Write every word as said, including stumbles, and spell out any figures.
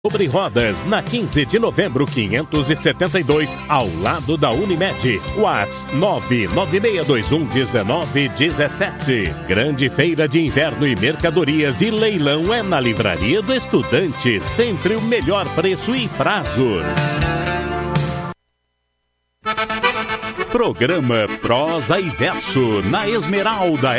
Sobre Rodas, na quinze de novembro, quinhentos e setenta e dois, ao lado da Unimed. WhatsApp nove nove seis dois um um nove um sete. Grande feira de inverno e mercadorias e leilão é na Livraria do Estudante. Sempre o melhor preço e prazo. Programa Prosa e Verso, na Esmeralda